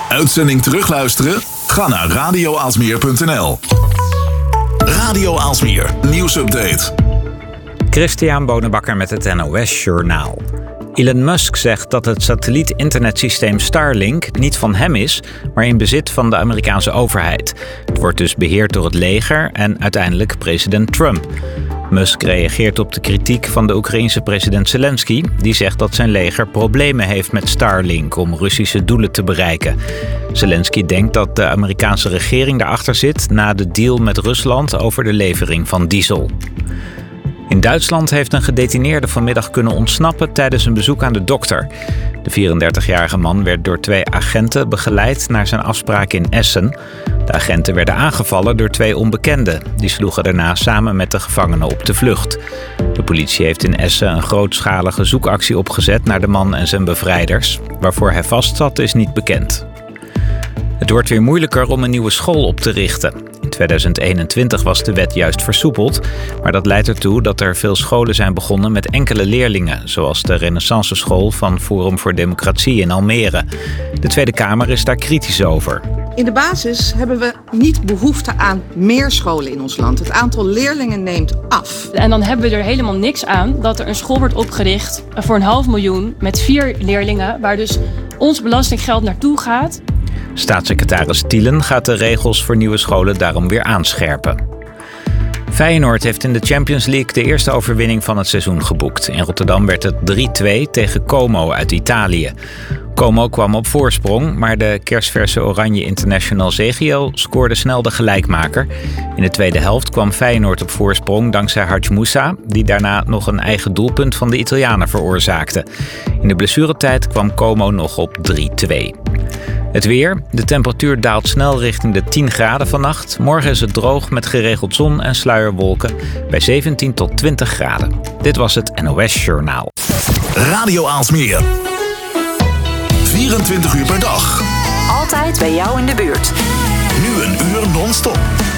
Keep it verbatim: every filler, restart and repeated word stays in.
Uitzending terugluisteren? Ga naar radio aalsmeer punt n l. Radio Aalsmeer, nieuwsupdate. Christian Bonenbakker met het N O S-journaal. Elon Musk zegt dat het satelliet-internetsysteem Starlink niet van hem is, maar in bezit van de Amerikaanse overheid. Het wordt dus beheerd door het leger en uiteindelijk president Trump. Musk reageert op de kritiek van de Oekraïense president Zelensky, die zegt dat zijn leger problemen heeft met Starlink om Russische doelen te bereiken. Zelensky denkt dat de Amerikaanse regering daarachter zit na de deal met Rusland over de levering van diesel. In Duitsland heeft een gedetineerde vanmiddag kunnen ontsnappen tijdens een bezoek aan de dokter. De vierendertigjarige man werd door twee agenten begeleid naar zijn afspraak in Essen. De agenten werden aangevallen door twee onbekenden. Die sloegen daarna samen met de gevangenen op de vlucht. De politie heeft in Essen een grootschalige zoekactie opgezet naar de man en zijn bevrijders. Waarvoor hij vastzat is niet bekend. Het wordt weer moeilijker om een nieuwe school op te richten. In tweeduizend eenentwintig was de wet juist versoepeld, maar dat leidt ertoe dat er veel scholen zijn begonnen met enkele leerlingen, zoals de Renaissance School van Forum voor Democratie in Almere. De Tweede Kamer is daar kritisch over. In de basis hebben we niet behoefte aan meer scholen in ons land. Het aantal leerlingen neemt af. En dan hebben we er helemaal niks aan dat er een school wordt opgericht voor een half miljoen met vier leerlingen, waar dus ons belastinggeld naartoe gaat. Staatssecretaris Thielen gaat de regels voor nieuwe scholen daarom weer aanscherpen. Feyenoord heeft in de Champions League de eerste overwinning van het seizoen geboekt. In Rotterdam werd het drie-twee tegen Como uit Italië. Como kwam op voorsprong, maar de kersverse Oranje International Zegiel scoorde snel de gelijkmaker. In de tweede helft kwam Feyenoord op voorsprong dankzij Hadj Moussa, die daarna nog een eigen doelpunt van de Italianen veroorzaakte. In de blessuretijd kwam Como nog op drie-twee. Het weer. De temperatuur daalt snel richting de tien graden vannacht. Morgen is het droog met geregeld zon en sluierwolken bij zeventien tot twintig graden. Dit was het N O S-journaal. Radio Aalsmeer. vierentwintig uur per dag. Altijd bij jou in de buurt. Nu een uur non-stop.